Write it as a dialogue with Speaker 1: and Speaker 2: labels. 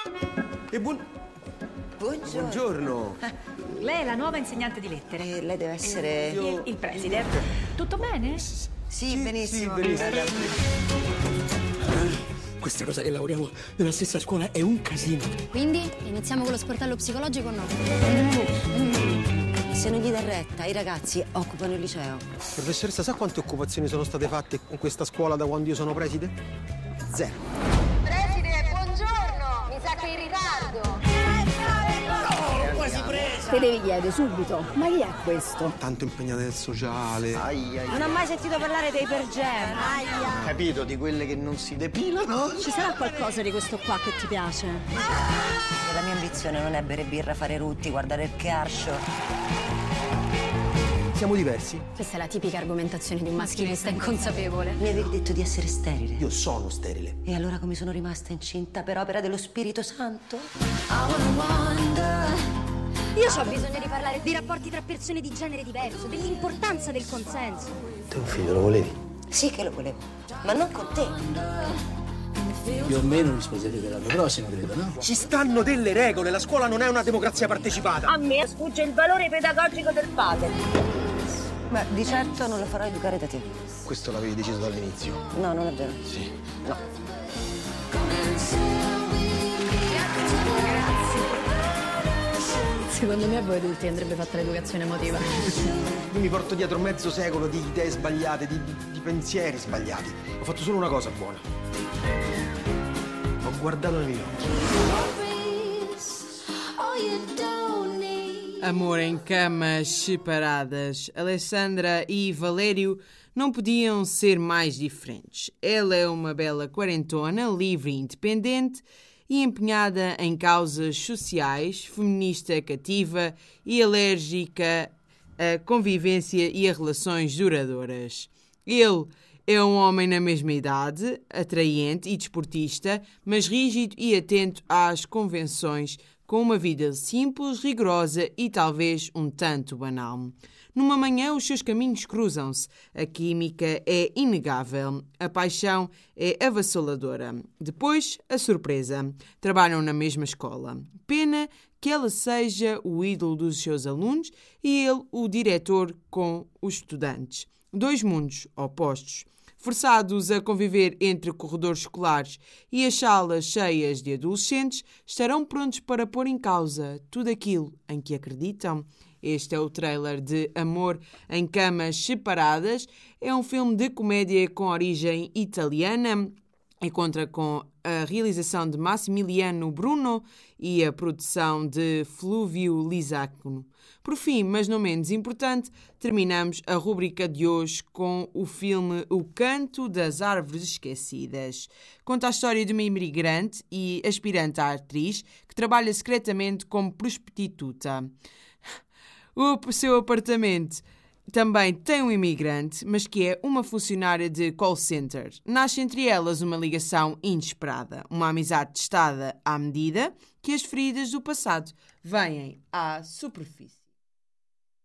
Speaker 1: E buongiorno.
Speaker 2: Lei è la nuova insegnante di lettere.
Speaker 3: Lei deve essere...
Speaker 2: Il preside. Tutto bene?
Speaker 3: Sì, benissimo.
Speaker 1: Questa cosa che lavoriamo nella stessa scuola è un casino.
Speaker 4: Quindi iniziamo con lo sportello psicologico o no?
Speaker 3: Se non gli dà retta, i ragazzi occupano il liceo.
Speaker 5: Professoressa, sa quante occupazioni sono state fatte in questa scuola da quando io sono preside? 0.
Speaker 6: Preside, buongiorno! Mi sa che è in ritardo.
Speaker 7: Te devi chiedere subito, ma chi è questo?
Speaker 5: Tanto impegnata nel sociale.
Speaker 3: Non ho mai sentito parlare dei per jam.
Speaker 8: Capito, di quelle che non si depilano?
Speaker 7: Ci sarà qualcosa di questo qua che ti piace?
Speaker 3: La mia ambizione non è bere birra, fare rutti, guardare il calcio.
Speaker 5: Siamo diversi?
Speaker 4: Questa è la tipica argomentazione di un maschilista inconsapevole.
Speaker 3: Mi avevi detto di essere sterile.
Speaker 5: Io sono sterile.
Speaker 3: E allora come sono rimasta incinta per opera dello Spirito Santo?
Speaker 4: Io ho bisogno di parlare di rapporti tra persone di genere diverso, dell'importanza del consenso.
Speaker 8: Te un figlio lo volevi?
Speaker 3: Sì che lo volevo, ma non con te.
Speaker 8: Più o meno vi sposerete l'anno prossimo, credo, no?
Speaker 5: Ci stanno delle regole, la scuola non è una democrazia partecipata.
Speaker 6: A me sfugge il valore pedagogico del padre.
Speaker 3: Ma di certo non lo farò educare da te.
Speaker 8: Questo l'avevi deciso dall'inizio.
Speaker 3: No, non è vero.
Speaker 8: Sì.
Speaker 3: No.
Speaker 4: Secondo me a voi adulti andrebbe fatta l'educazione emotiva.
Speaker 5: Io mi porto dietro mezzo secolo di idee sbagliate, di pensieri sbagliati. Ho fatto solo una cosa buona. Ho guardato nei miei occhi.
Speaker 9: Amor em camas separadas. Alessandra e Valério não podiam ser mais diferentes. Ela é uma bela quarentona, livre e independente e empenhada em causas sociais, feminista cativa e alérgica à convivência e a relações duradouras. Ele é um homem na mesma idade, atraente e desportista, mas rígido e atento às convenções, com uma vida simples, rigorosa e talvez um tanto banal. Numa manhã, os seus caminhos cruzam-se. A química é inegável. A paixão é avassaladora. Depois, a surpresa. Trabalham na mesma escola. Pena que ela seja o ídolo dos seus alunos e ele o diretor com os estudantes. Dois mundos opostos. Forçados a conviver entre corredores escolares e as salas cheias de adolescentes, estarão prontos para pôr em causa tudo aquilo em que acreditam? Este é o trailer de Amor em Camas Separadas. É um filme de comédia com origem italiana e conta com a realização de Massimiliano Bruno e a produção de Fluvio Lisacco. Por fim, mas não menos importante, terminamos a rúbrica de hoje com o filme O Canto das Árvores Esquecidas. Conta a história de uma imigrante e aspirante à atriz que trabalha secretamente como prostituta. O seu apartamento também tem um imigrante, mas que é uma funcionária de call center. Nasce entre elas uma ligação inesperada, uma amizade testada à medida que as feridas do passado vêm à superfície.